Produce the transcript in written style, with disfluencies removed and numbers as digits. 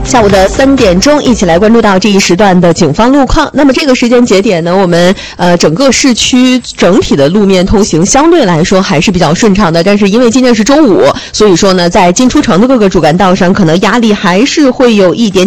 下午的3点钟，一起来关注到这一时段的警方路况。那么这个时间节点呢，我们整个市区整体的路面通行相对来说还是比较顺畅的，但是因为今天是周五，所以说呢，在进出城的各个主干道上，可能压力还是会有一点